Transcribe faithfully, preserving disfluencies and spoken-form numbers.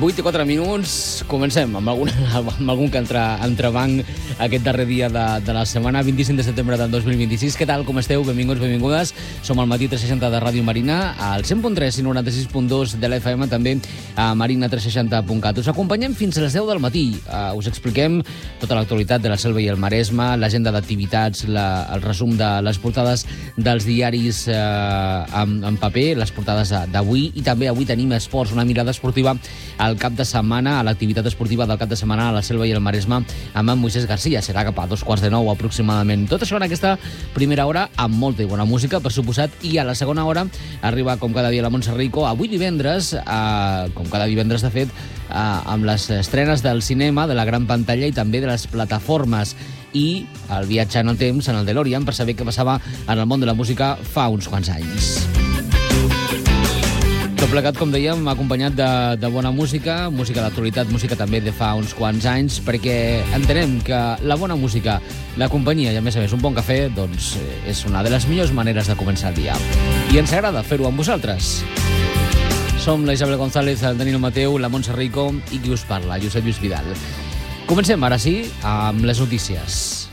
vuit i quatre minuts. Comencem amb algun, amb algun que entre, entrebanc aquest darrer dia de, de la setmana, vint-i-cinc de setembre del dos mil vint-i-sis. Què tal, com esteu? Benvinguts, benvingudes. Som al Matí tres seixanta de Ràdio Marina, al cent punt tres i noranta-sis punt dos de l'F M, també a marina tres seixanta punt cat. Us acompanyem fins a les deu del matí. Uh, us expliquem tota l'actualitat de la Selva i el Maresme, l'agenda d'activitats, la, el resum de les portades dels diaris uh, en, en paper, les portades d'avui, i també avui tenim esports, una mirada esportiva al cap de setmana, a l'activitat esportiva del cap de setmana a la Selva i el Maresme amb en Moisés Garcia. Serà cap a dos quarts de nou aproximadament. Tot això en aquesta primera hora amb molta i bona música, per suposat, i a la segona hora arriba, com cada dia, la Montse Rico, avui divendres, eh, com cada divendres de fet, eh, amb les estrenes del cinema, de la gran pantalla i també de les plataformes, i el viatge en el temps, en el DeLorean, per saber què passava en el món de la música fa uns quants anys. Tot plegat, com dèiem, acompanyat de, de bona música, música d'actualitat, música també de fa uns quants anys, perquè entenem que la bona música, la companyia i, a més a més, un bon cafè, doncs és una de les millors maneres de començar el dia. I ens agrada fer-ho amb vosaltres. Som la Isabel González, el Danilo Mateu, la Montse Rico i qui us parla, Josep Lluís Vidal. Comencem, ara sí, amb les notícies.